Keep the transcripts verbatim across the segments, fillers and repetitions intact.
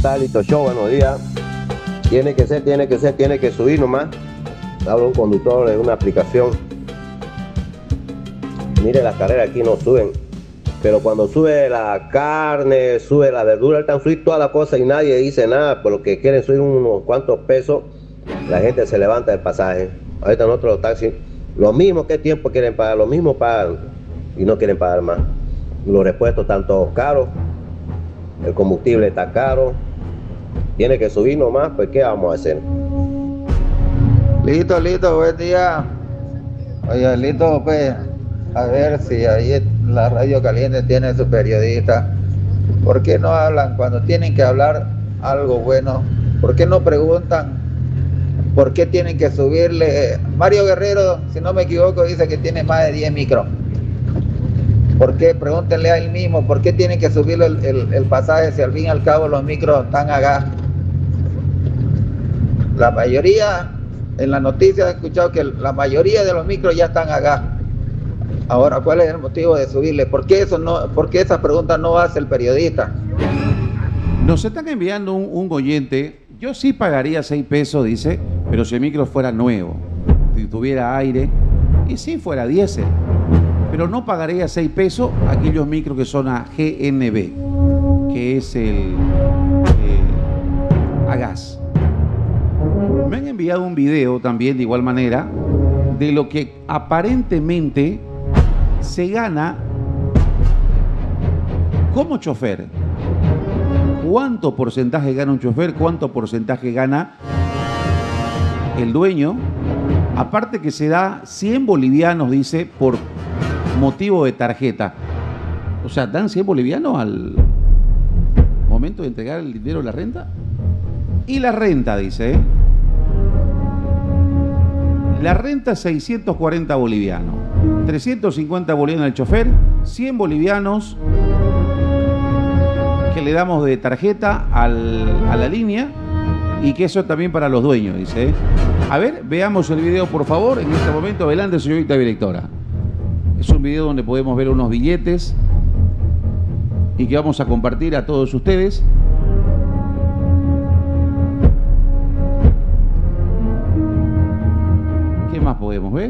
está? Listo Show, buenos días. Tiene que ser, tiene que ser, tiene que subir nomás. Habla un conductor de una aplicación. Mire, las carreras aquí no suben. Pero cuando sube la carne, sube la verdura, están subiendo todas las cosas y nadie dice nada. Por lo que quieren subir unos cuantos pesos, la gente se levanta del pasaje. Ahorita nosotros los taxis, lo mismo que tiempo quieren pagar, lo mismo pagan y no quieren pagar más. Los repuestos están todos caros, el combustible está caro, tiene que subir nomás, pues ¿qué vamos a hacer? Listo, listo, buen día. Oye, listo, pues, a ver si ahí la Radio Caliente tiene su periodista. ¿Por qué no hablan cuando tienen que hablar algo bueno? ¿Por qué no preguntan por qué tienen que subirle? Mario Guerrero, si no me equivoco, dice que tiene más de diez micros. ¿Por qué? Pregúntenle a él mismo, ¿por qué tienen que subirle el, el, el pasaje si al fin y al cabo los micros están a gas? La mayoría, en la noticia he escuchado que la mayoría de los micros ya están a gas. Ahora, ¿cuál es el motivo de subirle? ¿Por qué eso no, por qué esa pregunta no hace el periodista? Nos están enviando un, un oyente. Yo sí pagaría seis pesos, dice, pero si el micro fuera nuevo, si tuviera aire, y si fuera diésel. Pero no pagaría seis pesos aquellos micros que son a G N B, que es el eh, a gas. Me han enviado un video también de igual manera de lo que aparentemente se gana como chofer. ¿Cuánto porcentaje gana un chofer? ¿Cuánto porcentaje gana el dueño? Aparte que se da cien bolivianos, dice, por motivo de tarjeta. O sea, dan cien bolivianos al momento de entregar el dinero de la renta. Y la renta, dice, ¿eh? La renta seiscientos cuarenta bolivianos, trescientos cincuenta bolivianos al chofer, cien bolivianos que le damos de tarjeta al, a la línea, y que eso también para los dueños, dice, ¿eh? A ver, veamos el video, por favor. En este momento, adelante, señorita directora. Es un video donde podemos ver unos billetes y que vamos a compartir a todos ustedes. ¿Qué más podemos ver?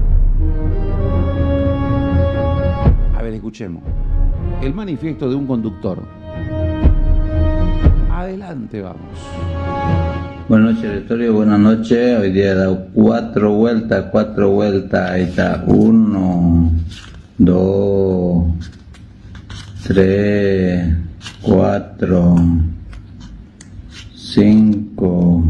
A ver, escuchemos. El manifiesto de un conductor. Adelante, vamos. Buenas noches, directorio. Buenas noches. Hoy día he dado cuatro vueltas, cuatro vueltas. Ahí está. Uno, dos, tres, cuatro, cinco,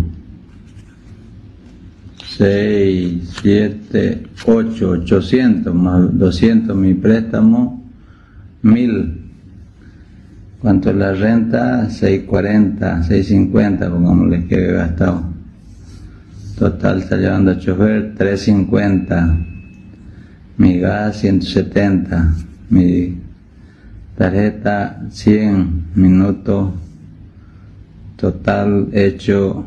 seis, siete, ocho, ochocientos más doscientos mi préstamo, mil. ¿Cuánto es la renta? seiscientos cuarenta, seiscientos cincuenta, pongámosle que he gastado. Total está llevando a chofer trescientos cincuenta. Mi gas ciento setenta. Mi tarjeta cien minutos. Total hecho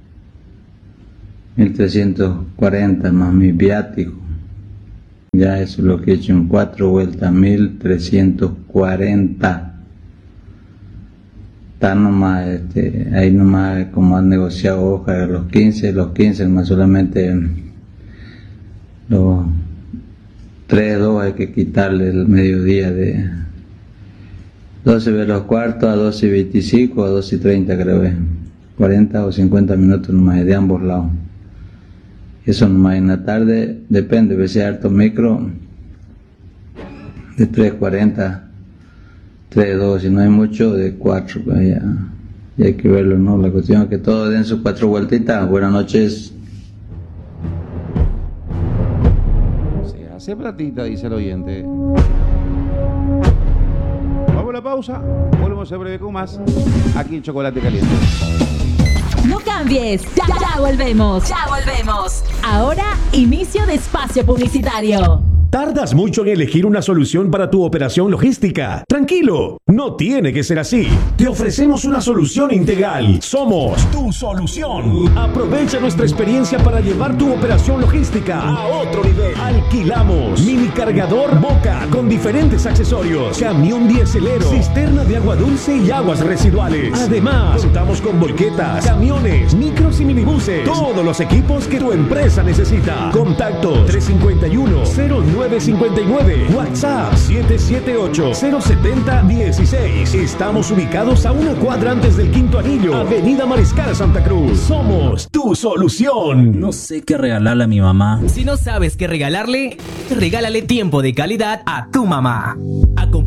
mil trescientos cuarenta más mi viático. Ya eso es lo que he hecho en cuatro vueltas, mil trescientos cuarenta. Está nomás, este, ahí nomás como han negociado hoja, los quince, los quince más solamente los tres, dos hay que quitarle el mediodía de doce velos cuartos a doce y veinticinco, a doce y treinta creo es, cuarenta o cincuenta minutos nomás de ambos lados. Eso nomás en la tarde, depende, a veces harto micro, de tres cuarenta, tres dos, si no hay mucho, de cuatro, pues ya, ya hay que verlo, ¿no? La cuestión es que todos den sus cuatro vueltitas. Buenas noches. Se hace platita, dice el oyente. Vamos a la pausa, volvemos en breve con más, aquí en Chocolate Caliente. No cambies, ya, ya volvemos, ya volvemos. Ahora, inicio de espacio publicitario. ¿Tardas mucho en elegir una solución para tu operación logística? Tranquilo, no tiene que ser así. Te ofrecemos una solución integral. Somos tu solución. Aprovecha nuestra experiencia para llevar tu operación logística a otro nivel. Alquilamos mini cargador Boca con diferentes accesorios, camión dieselero, cisterna de agua dulce y aguas residuales. Además, contamos con volquetas, camiones, micros y minibuses. Todos los equipos que tu empresa necesita. Contactos tres cinco uno, cero nueve cinco nueve, WhatsApp siete siete ocho, cero siete cero uno seis. Estamos ubicados a una cuadra antes del Quinto Anillo, Avenida Mariscal Santa Cruz. Somos tu solución. No sé qué regalarle a mi mamá. Si no sabes qué regalarle, regálale tiempo de calidad a tu mamá. Acompáñala